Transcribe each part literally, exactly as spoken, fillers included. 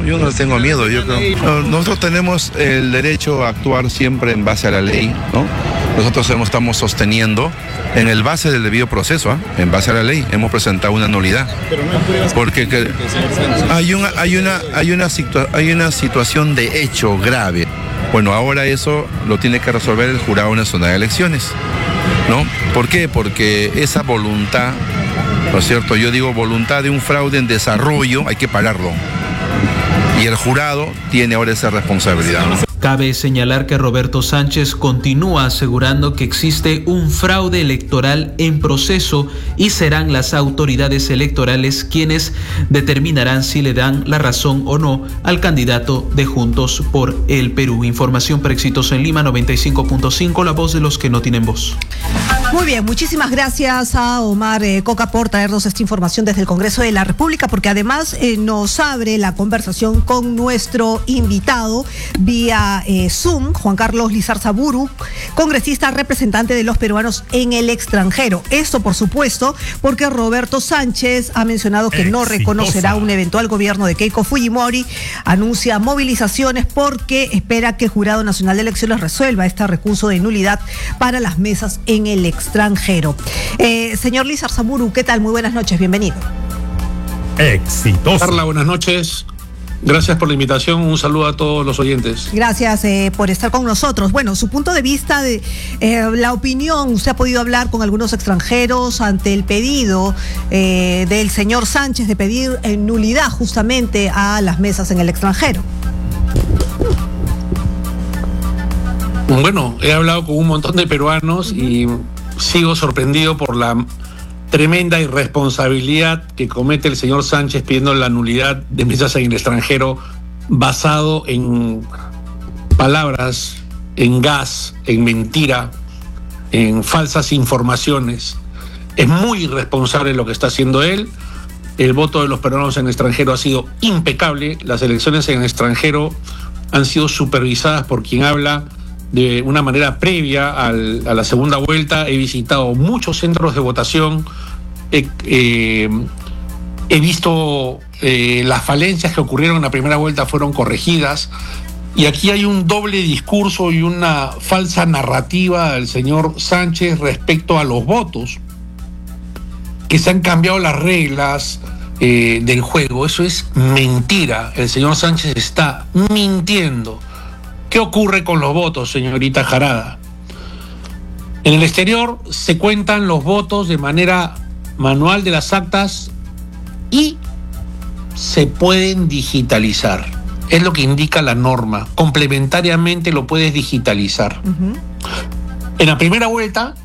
no, yo no les tengo miedo, yo creo. Nosotros tenemos el derecho a actuar siempre en base a la ley, ¿no? Nosotros estamos sosteniendo en el base del debido proceso, ¿eh? En base a la ley, hemos presentado una nulidad. Pero no hay pruebas porque que, hay una, hay una, hay una situa hay una situación de hecho grave. Bueno, ahora eso lo tiene que resolver el Jurado Nacional de Elecciones, ¿no? ¿Por qué? Porque esa voluntad, ¿no es cierto? Yo digo voluntad de un fraude en desarrollo, hay que pararlo. Y el jurado tiene ahora esa responsabilidad, ¿no? Cabe señalar que Roberto Sánchez continúa asegurando que existe un fraude electoral en proceso y serán las autoridades electorales quienes determinarán si le dan la razón o no al candidato de Juntos por el Perú. Información para Exitoso en Lima, noventa y cinco punto cinco, la voz de los que no tienen voz. Muy bien, muchísimas gracias a Omar eh, Coca por traernos esta información desde el Congreso de la República, porque además eh, nos abre la conversación con nuestro invitado vía Eh, Zoom, Juan Carlos Lizarzaburu, congresista representante de los peruanos en el extranjero. Esto, por supuesto, porque Roberto Sánchez ha mencionado que Exitosa. no reconocerá un eventual gobierno de Keiko Fujimori, anuncia movilizaciones porque espera que el Jurado Nacional de Elecciones resuelva este recurso de nulidad para las mesas en el extranjero. Eh, señor Lizarzaburu, ¿qué tal? Muy buenas noches, bienvenido. Exitosa. Carla, buenas noches. Gracias por la invitación, un saludo a todos los oyentes. Gracias eh, por estar con nosotros. Bueno, su punto de vista, de eh, la opinión, usted ha podido hablar con algunos extranjeros ante el pedido eh, del señor Sánchez de pedir eh, nulidad justamente a las mesas en el extranjero. Bueno, he hablado con un montón de peruanos uh-huh. y sigo sorprendido por la tremenda irresponsabilidad que comete el señor Sánchez pidiendo la nulidad de mesas en el extranjero basado en palabras, en gas, en mentira, en falsas informaciones. Es muy irresponsable lo que está haciendo él. El voto de los peruanos en el extranjero ha sido impecable. Las elecciones en el extranjero han sido supervisadas por quien habla de una manera previa al, a la segunda vuelta. He visitado muchos centros de votación, he, eh, he visto eh, las falencias que ocurrieron en la primera vuelta fueron corregidas, y aquí hay un doble discurso y una falsa narrativa del señor Sánchez respecto a los votos, que se han cambiado las reglas eh, del juego. Eso es mentira, el señor Sánchez está mintiendo. ¿Qué ocurre con los votos, señorita Jarada? En el exterior se cuentan los votos de manera manual de las actas y se pueden digitalizar. Es lo que indica la norma. Complementariamente lo puedes digitalizar. Uh-huh. En la primera vuelta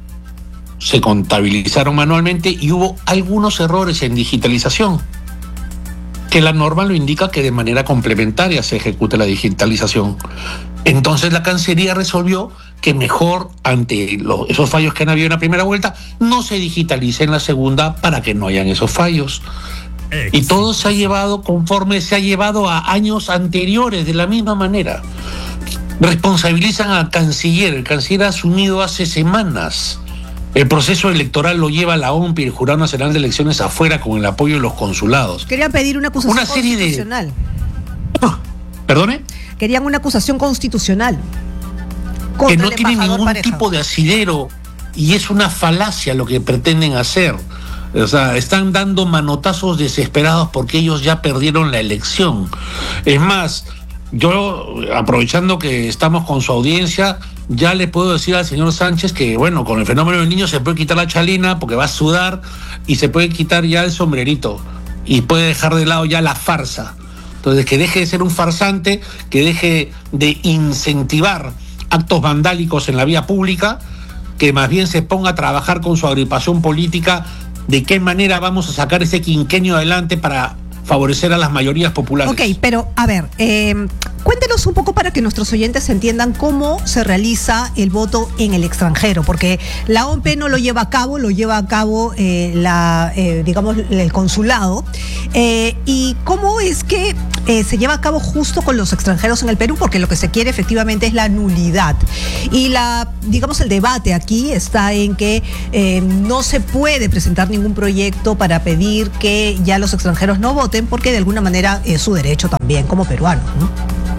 se contabilizaron manualmente y hubo algunos errores en digitalización, que la norma lo indica que de manera complementaria se ejecute la digitalización. Entonces la Cancillería resolvió que mejor, ante los, esos fallos que han habido en la primera vuelta, no se digitalice en la segunda para que no hayan esos fallos. Excelente. Y todo se ha llevado conforme se ha llevado a años anteriores, de la misma manera. Responsabilizan al canciller. El canciller ha asumido hace semanas. El proceso electoral lo lleva la O M P y el Jurado Nacional de Elecciones afuera con el apoyo de los consulados. Querían pedir una acusación una serie constitucional. De... Oh, ¿Perdone? Querían una acusación constitucional. Que no tiene ningún Pareja. tipo de asidero, y es una falacia lo que pretenden hacer. O sea, están dando manotazos desesperados porque ellos ya perdieron la elección. Es más, yo, aprovechando que estamos con su audiencia, ya le puedo decir al señor Sánchez que, bueno, con el fenómeno del niño se puede quitar la chalina porque va a sudar, y se puede quitar ya el sombrerito y puede dejar de lado ya la farsa. Entonces, que deje de ser un farsante, que deje de incentivar actos vandálicos en la vía pública, que más bien se ponga a trabajar con su agrupación política de qué manera vamos a sacar ese quinquenio adelante para favorecer a las mayorías populares. Ok, pero a ver, eh, Cuéntenos un poco para que nuestros oyentes entiendan cómo se realiza el voto en el extranjero, porque la O M P no lo lleva a cabo, lo lleva a cabo eh, la, eh, digamos, el consulado, eh, y cómo es que eh, se lleva a cabo justo con los extranjeros en el Perú, porque lo que se quiere efectivamente es la nulidad. Y la, digamos, el debate aquí está en que eh, no se puede presentar ningún proyecto para pedir que ya los extranjeros no voten, porque de alguna manera es su derecho también como peruanos, ¿no?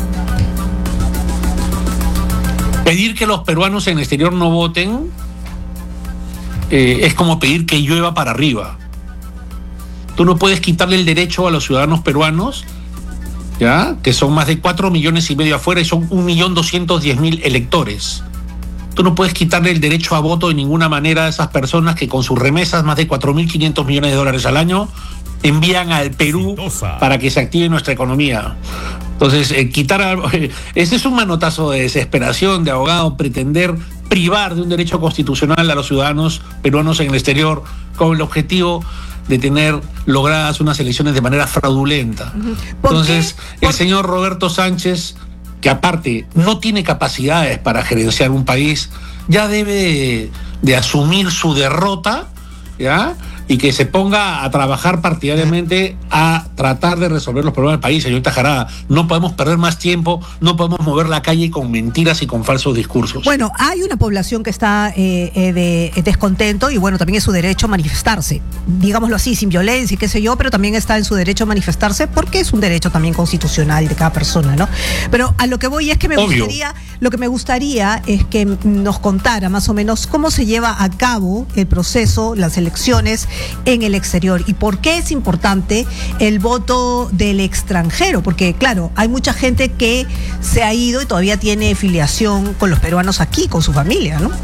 Pedir que los peruanos en el exterior no voten eh, es como pedir que llueva para arriba. Tú no puedes quitarle el derecho a los ciudadanos peruanos, ¿ya? Que son más de cuatro millones y medio afuera y son un millón doscientos diez mil electores. Tú no puedes quitarle el derecho a voto de ninguna manera a esas personas que con sus remesas, más de cuatro mil quinientos millones de dólares al año, envían al Perú para que se active nuestra economía. Entonces, eh, quitar a, eh, ese es un manotazo de desesperación de abogado, pretender privar de un derecho constitucional a los ciudadanos peruanos en el exterior con el objetivo de tener logradas unas elecciones de manera fraudulenta. Entonces, el señor Roberto Sánchez, que aparte no tiene capacidades para gerenciar un país, ya debe de, de asumir su derrota, ¿ya? Y que se ponga a trabajar partidariamente a tratar de resolver los problemas del país. Señorita Jarada, no podemos perder más tiempo, no podemos mover la calle con mentiras y con falsos discursos. Bueno, hay una población que está eh, eh, de descontento y bueno, también es su derecho a manifestarse, digámoslo así, sin violencia y qué sé yo, pero también está en su derecho a manifestarse porque es un derecho también constitucional de cada persona, ¿no? Pero a lo que voy es que me Obvio. gustaría, lo que me gustaría es que nos contara más o menos cómo se lleva a cabo el proceso, las elecciones en el exterior y por qué es importante el voto del extranjero, porque claro, hay mucha gente que se ha ido y todavía tiene filiación con los peruanos aquí, con su familia, ¿no?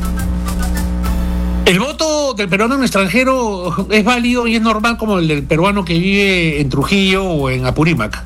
El voto del peruano en el extranjero es válido y es normal como el del peruano que vive en Trujillo o en Apurímac.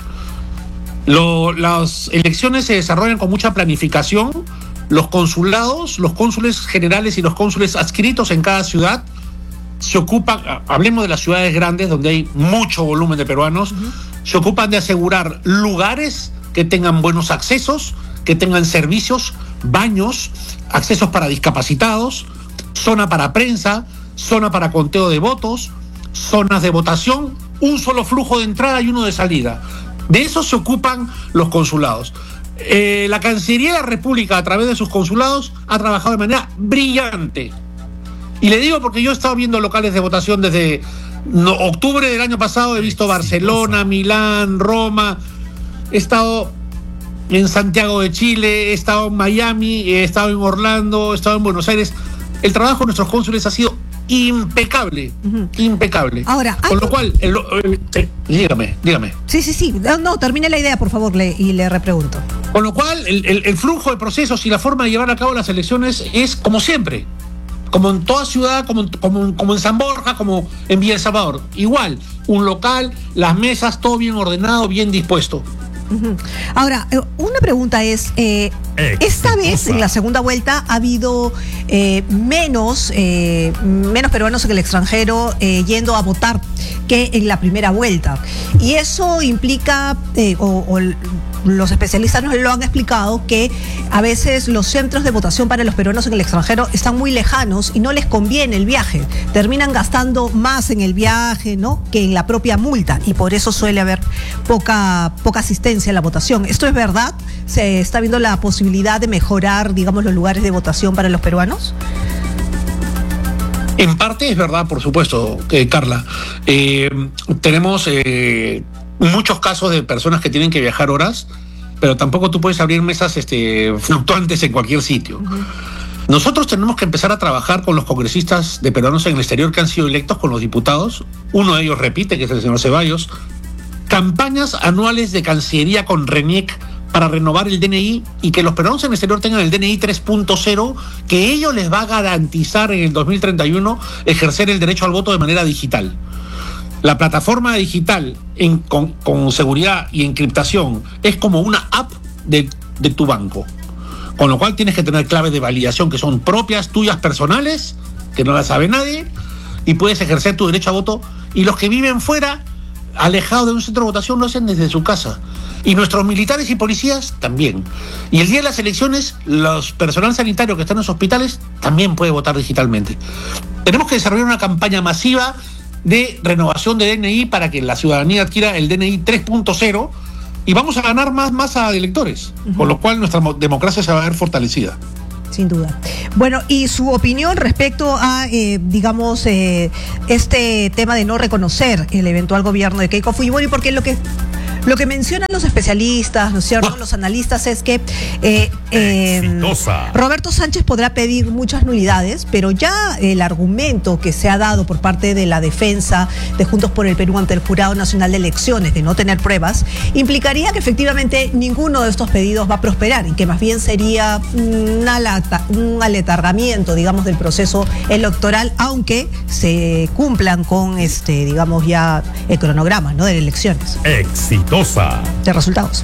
Lo, las elecciones se desarrollan con mucha planificación. Los consulados, los cónsules generales y los cónsules adscritos en cada ciudad se ocupan, hablemos de las ciudades grandes donde hay mucho volumen de peruanos, uh-huh. se ocupan de asegurar lugares que tengan buenos accesos, que tengan servicios, baños, accesos para discapacitados, zona para prensa, zona para conteo de votos, zonas de votación, un solo flujo de entrada y uno de salida. De eso se ocupan los consulados. Eh, la Cancillería de la República, a través de sus consulados, ha trabajado de manera brillante. Y le digo porque yo he estado viendo locales de votación desde no, octubre del año pasado, he visto Barcelona, Milán, Roma, he estado en Santiago de Chile, he estado en Miami, he estado en Orlando, he estado en Buenos Aires. El trabajo de nuestros cónsules ha sido impecable, uh-huh. impecable. Ahora, con lo cual, el, el, el, dígame, dígame. Sí, sí, sí. No, no, termine la idea, por favor, le, y le repregunto. Con lo cual, el, el, el flujo de procesos y la forma de llevar a cabo las elecciones es como siempre. Como en toda ciudad, como, como, como en San Borja, como en Villa El Salvador. Igual, un local, las mesas, todo bien ordenado, bien dispuesto. Uh-huh. Ahora, una pregunta es, eh, esta vez en la segunda vuelta ha habido eh, menos, eh, menos peruanos en el extranjero eh, yendo a votar que en la primera vuelta. Y eso implica, eh, o, o los especialistas nos lo han explicado, que a veces los centros de votación para los peruanos en el extranjero están muy lejanos y no les conviene el viaje. Terminan gastando más en el viaje, ¿no?, que en la propia multa, y por eso suele haber poca, poca asistencia a la votación. ¿Esto es verdad? ¿Se está viendo la posibilidad de mejorar, digamos, los lugares de votación para los peruanos? En parte es verdad, por supuesto, eh, Carla. Eh, tenemos eh, muchos casos de personas que tienen que viajar horas, pero tampoco tú puedes abrir mesas este, fluctuantes en cualquier sitio. Uh-huh. Nosotros tenemos que empezar a trabajar con los congresistas de peruanos en el exterior que han sido electos, con los diputados. Uno de ellos repite, que es el señor Ceballos. Campañas anuales de Cancillería con RENIEC para renovar el D N I y que los peruanos en el exterior tengan el D N I tres punto cero, que ello les va a garantizar en el dos mil treinta y uno ejercer el derecho al voto de manera digital. La plataforma digital en, con, con seguridad y encriptación es como una app de, de tu banco, con lo cual tienes que tener claves de validación que son propias, tuyas, personales, que no las sabe nadie, y puedes ejercer tu derecho a voto. Y los que viven fuera, alejados de un centro de votación, lo hacen desde su casa. Y nuestros militares y policías también. Y el día de las elecciones, los personal sanitario que están en los hospitales también puede votar digitalmente. Tenemos que desarrollar una campaña masiva de renovación de D N I para que la ciudadanía adquiera el D N I tres punto cero y vamos a ganar más masa de electores, uh-huh. Con lo cual nuestra democracia se va a ver fortalecida. Sin duda. Bueno, y su opinión respecto a, eh, digamos, eh, este tema de no reconocer el eventual gobierno de Keiko Fujimori, porque lo que Lo que mencionan los especialistas, ¿no es cierto?, los analistas, es que eh, eh, Roberto Sánchez podrá pedir muchas nulidades, pero ya el argumento que se ha dado por parte de la defensa de Juntos por el Perú ante el Jurado Nacional de Elecciones de no tener pruebas, implicaría que efectivamente ninguno de estos pedidos va a prosperar y que más bien sería una lata, un aletargamiento, digamos, del proceso electoral, aunque se cumplan con, este, digamos, ya el cronograma, ¿no?, de elecciones. Éxito. De resultados.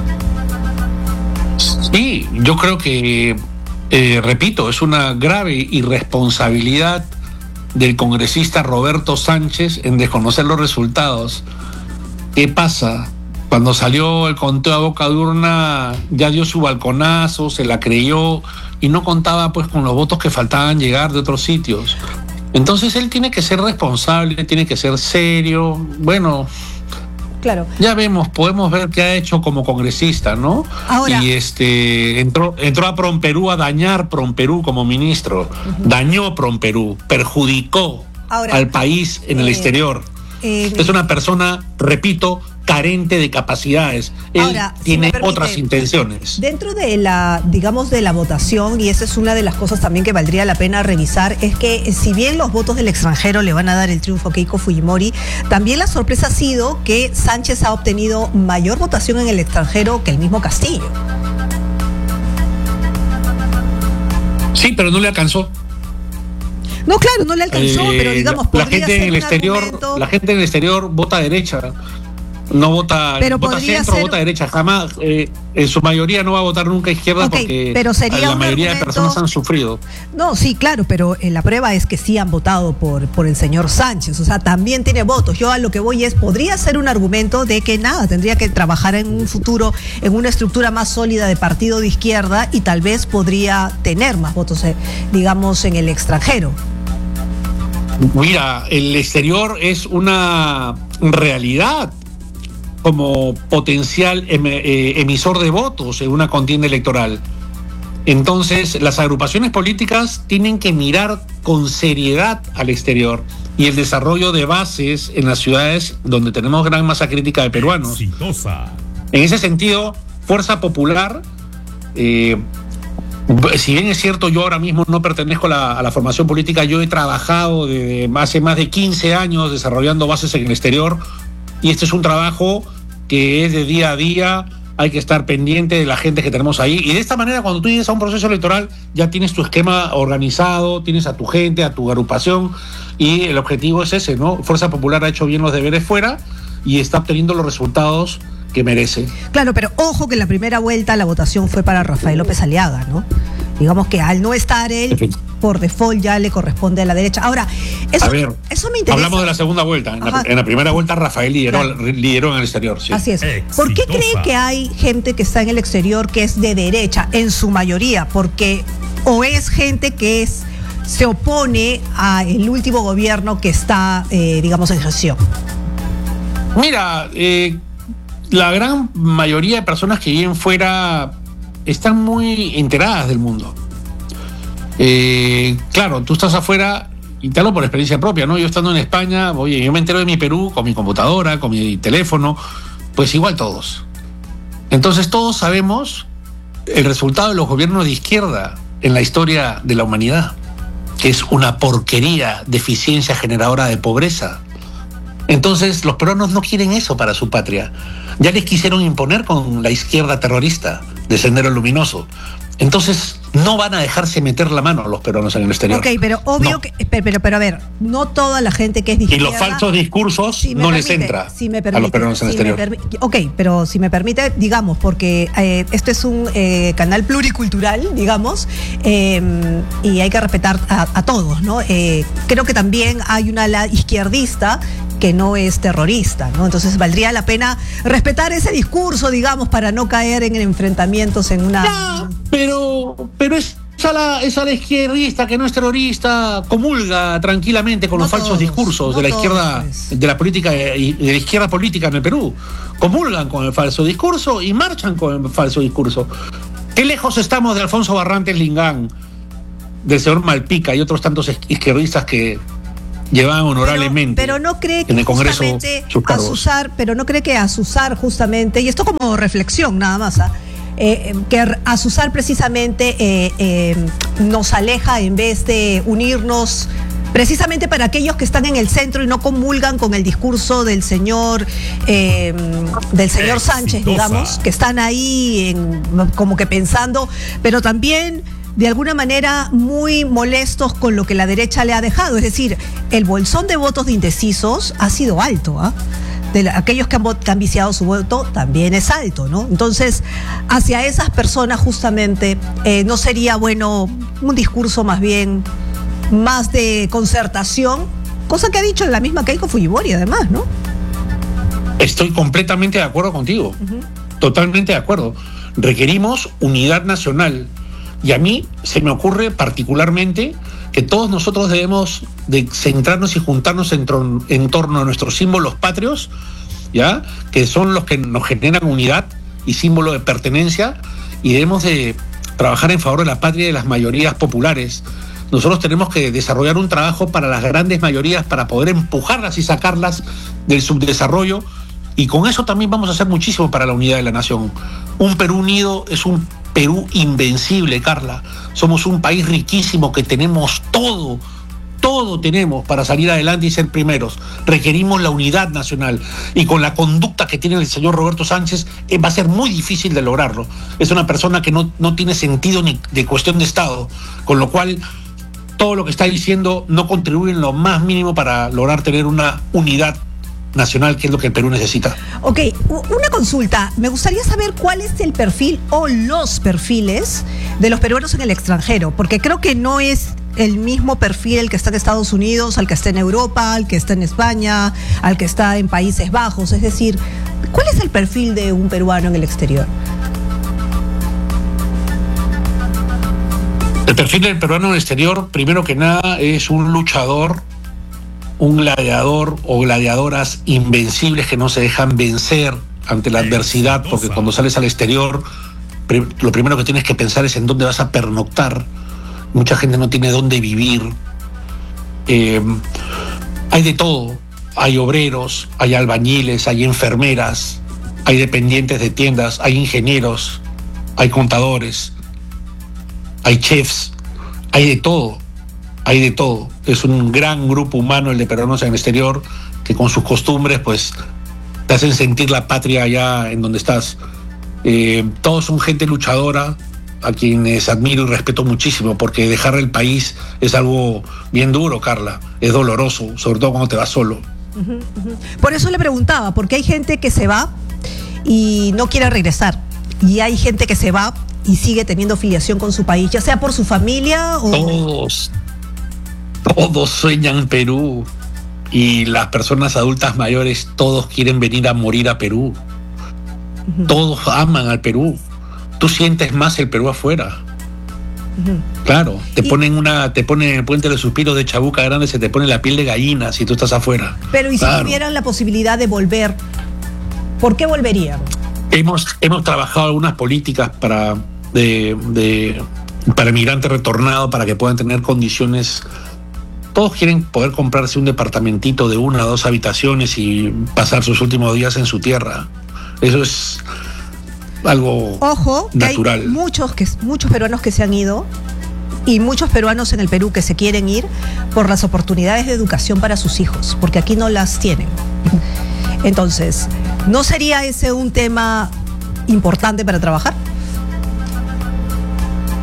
Sí, yo creo que, eh, repito, es una grave irresponsabilidad del congresista Roberto Sánchez en desconocer los resultados. ¿Qué pasa? Cuando salió el conteo a boca de urna, ya dio su balconazo, se la creyó y no contaba pues con los votos que faltaban llegar de otros sitios. Entonces él tiene que ser responsable, tiene que ser serio. Bueno, claro. Ya vemos, podemos ver qué ha hecho como congresista, ¿no? Ahora, y este entró, entró a Promperú a dañar Promperú como ministro, uh-huh. Dañó Promperú, perjudicó Ahora, al país en eh, el exterior. Eh, es una persona, repito, carente de capacidades. Él Ahora, tiene si permite, otras intenciones. Dentro de la, digamos, de la votación, y esa es una de las cosas también que valdría la pena revisar, es que si bien los votos del extranjero le van a dar el triunfo a Keiko Fujimori, también la sorpresa ha sido que Sánchez ha obtenido mayor votación en el extranjero que el mismo Castillo. Sí, pero no le alcanzó. No, claro, no le alcanzó, eh, pero digamos, la, la gente en el exterior, argumento... la gente en el exterior vota derecha. No vota, pero vota centro, ser... vota derecha, jamás, eh, en su mayoría no va a votar nunca izquierda, okay, porque pero sería la mayoría argumento... de personas han sufrido. No, sí, claro, pero eh, la prueba es que sí han votado por, por el señor Sánchez, o sea, también tiene votos. Yo a lo que voy es, podría ser un argumento de que nada, tendría que trabajar en un futuro, en una estructura más sólida de partido de izquierda y tal vez podría tener más votos, eh, digamos, en el extranjero. Mira, el exterior es una realidad como potencial em, eh, emisor de votos en una contienda electoral. Entonces, las agrupaciones políticas tienen que mirar con seriedad al exterior y el desarrollo de bases en las ciudades donde tenemos gran masa crítica de peruanos. Exitosa. En ese sentido, Fuerza Popular, eh, si bien es cierto, yo ahora mismo no pertenezco a la, a la formación política, yo he trabajado de, hace más de quince años desarrollando bases en el exterior, y este es un trabajo que es de día a día, hay que estar pendiente de la gente que tenemos ahí, y de esta manera cuando tú llegues a un proceso electoral ya tienes tu esquema organizado, tienes a tu gente, a tu agrupación, y el objetivo es ese, ¿no? Fuerza Popular ha hecho bien los deberes fuera y está obteniendo los resultados que merece. Claro, pero ojo que en la primera vuelta la votación fue para Rafael López Aliaga, ¿no? Digamos que al no estar él, por default ya le corresponde a la derecha. Ahora, eso, a ver, eso me interesa. Hablamos de la segunda vuelta. En la, en la primera vuelta Rafael lideró, claro. lideró en el exterior. Sí. Así es. Exitosa. ¿Por qué cree que hay gente que está en el exterior que es de derecha, en su mayoría? Porque o es gente que es se opone al último gobierno que está, eh, digamos, en gestión. Mira, eh, la gran mayoría de personas que viven fuera están muy enteradas del mundo. Eh, claro, tú estás afuera, y te hablo por experiencia propia, ¿no? Yo estando en España, oye, yo me entero de mi Perú con mi computadora, con mi teléfono, pues igual todos. Entonces todos sabemos el resultado de los gobiernos de izquierda en la historia de la humanidad, que es una porquería de eficiencia generadora de pobreza. Entonces los peruanos no quieren eso para su patria. Ya les quisieron imponer con la izquierda terrorista de Sendero Luminoso. Entonces, no van a dejarse meter la mano a los peruanos en el exterior. Ok, pero obvio no. que, pero, pero, pero a ver, no toda la gente que es de Y izquierda, los falsos discursos si no permite, les entra si me permite, a los peruanos en el si exterior. Ok, pero si me permite, digamos, porque eh, este es un eh, canal pluricultural, digamos, eh, y hay que respetar a, a todos, ¿no? Eh, creo que también hay una ala izquierdista que no es terrorista, ¿no? Entonces valdría la pena respetar ese discurso, digamos, para no caer en enfrentamientos en una... Ya, pero, pero es a la, es a la izquierdista que no es terrorista, comulga tranquilamente con No los falsos todos, discursos no de la todos, izquierda, pues. de la política y de la izquierda política en el Perú. Comulgan con el falso discurso y marchan con el falso discurso. ¿Qué lejos estamos de Alfonso Barrantes Lingán, del señor Malpica y otros tantos izquierdistas que llevaban honorablemente pero, pero no cree que en el Congreso justamente sus cargos? Asusar, pero no cree que Asusar justamente, y esto como reflexión nada más, ¿ah? eh, que Asusar precisamente eh, eh, nos aleja en vez de unirnos, precisamente para aquellos que están en el centro y no comulgan con el discurso del señor eh, del señor Sánchez, digamos, que están ahí en, como que pensando, pero también de alguna manera muy molestos con lo que la derecha le ha dejado. Es decir, el bolsón de votos de indecisos ha sido alto, ¿ah? De la, aquellos que han, que han viciado su voto también es alto, ¿no? Entonces, hacia esas personas justamente eh, no sería bueno un discurso más bien más de concertación, cosa que ha dicho la misma Keiko Fujimori además, ¿no? Estoy completamente de acuerdo contigo, uh-huh. Totalmente de acuerdo. Requerimos unidad nacional. Y a mí se me ocurre particularmente que todos nosotros debemos de centrarnos y juntarnos en, tron, en torno a nuestros símbolos patrios, ¿ya? Que son los que nos generan unidad y símbolo de pertenencia, y debemos de trabajar en favor de la patria y de las mayorías populares. Nosotros tenemos que desarrollar un trabajo para las grandes mayorías para poder empujarlas y sacarlas del subdesarrollo, y con eso también vamos a hacer muchísimo para la unidad de la nación. Un Perú unido es un Perú invencible, Carla. Somos un país riquísimo que tenemos todo, todo tenemos para salir adelante y ser primeros. Requerimos la unidad nacional, y con la conducta que tiene el señor Roberto Sánchez eh, va a ser muy difícil de lograrlo. Es una persona que no, no tiene sentido ni de cuestión de Estado, con lo cual todo lo que está diciendo no contribuye en lo más mínimo para lograr tener una unidad nacional, que es lo que el Perú necesita. Ok, una consulta. Me gustaría saber cuál es el perfil o los perfiles de los peruanos en el extranjero, porque creo que no es el mismo perfil el que está en Estados Unidos, al que está en Europa, al que está en España, al que está en Países Bajos. Es decir, ¿cuál es el perfil de un peruano en el exterior? El perfil del peruano en el exterior, primero que nada, es un luchador, un gladiador o gladiadoras invencibles que no se dejan vencer ante la adversidad, porque cuando sales al exterior, lo primero que tienes que pensar es en dónde vas a pernoctar. Mucha gente no tiene dónde vivir. Eh, hay de todo. Hay obreros, hay albañiles, hay enfermeras, hay dependientes de tiendas, hay ingenieros, hay contadores, hay chefs, hay de todo. Hay de todo. Es un gran grupo humano el de peruanos en el exterior, que con sus costumbres pues te hacen sentir la patria allá en donde estás. Eh, todos son gente luchadora, a quienes admiro y respeto muchísimo, porque dejar el país es algo bien duro, Carla. Es doloroso, sobre todo cuando te vas solo. Uh-huh, uh-huh. Por eso le preguntaba, porque hay gente que se va y no quiere regresar, y hay gente que se va y sigue teniendo filiación con su país, ya sea por su familia o... Todos. Todos sueñan Perú, y las personas adultas mayores, todos quieren venir a morir a Perú. Uh-huh. Todos aman al Perú. Tú sientes más el Perú afuera. Uh-huh. Claro, te y... ponen una, te ponen el puente de los suspiros de Chabuca Grande, se te pone la piel de gallina si tú estás afuera. Pero ¿y claro. si tuvieran la posibilidad de volver? ¿Por qué volverían? Hemos, hemos trabajado algunas políticas para, de, de, para migrantes retornados, para que puedan tener condiciones. Todos quieren poder comprarse un departamentito de una o dos habitaciones y pasar sus últimos días en su tierra. Eso es algo Ojo, natural. Que hay muchos, que, muchos peruanos que se han ido, y muchos peruanos en el Perú que se quieren ir por las oportunidades de educación para sus hijos, porque aquí no las tienen. Entonces, ¿no sería ese un tema importante para trabajar?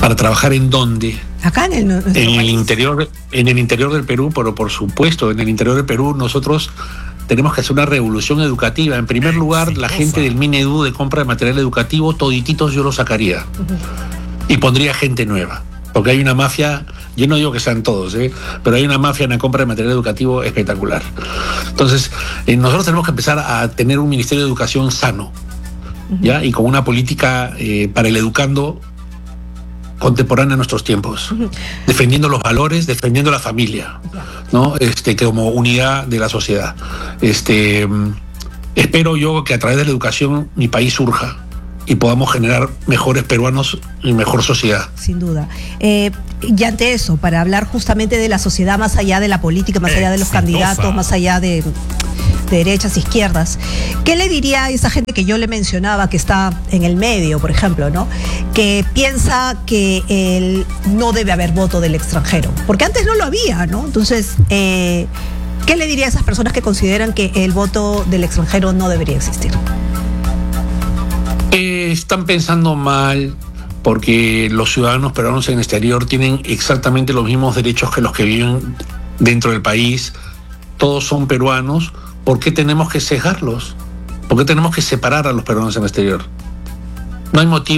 ¿Para trabajar en dónde? Acá en el, en el interior, en el interior del Perú, pero por supuesto, en el interior del Perú nosotros tenemos que hacer una revolución educativa. En primer lugar, sí, la eso. gente del Minedu de compra de material educativo, todititos yo lo sacaría. Uh-huh. Y pondría gente nueva. Porque hay una mafia, yo no digo que sean todos, ¿eh? pero hay una mafia en la compra de material educativo espectacular. Entonces, eh, nosotros tenemos que empezar a tener un Ministerio de Educación sano, uh-huh. ¿ya? Y con una política eh, para el educando contemporánea a nuestros tiempos, uh-huh. defendiendo los valores, defendiendo la familia, ¿no? Este, como unidad de la sociedad. Este, espero yo que a través de la educación mi país surja y podamos generar mejores peruanos y mejor sociedad. Sin duda. Eh, y ante eso, para hablar justamente de la sociedad más allá de la política, más allá de los candidatos, más allá de, de derechas, izquierdas, ¿qué le diría a esa gente que yo le mencionaba que está en el medio, por ejemplo, ¿no? Que piensa que el, no debe haber voto del extranjero? Porque antes no lo había, ¿no? Entonces, eh, ¿qué le diría a esas personas que consideran que el voto del extranjero no debería existir? Eh, están pensando mal, porque los ciudadanos peruanos en el exterior tienen exactamente los mismos derechos que los que viven dentro del país. Todos son peruanos. ¿Por qué tenemos que sesgarlos? ¿Por qué tenemos que separar a los peruanos en el exterior? No hay motivo.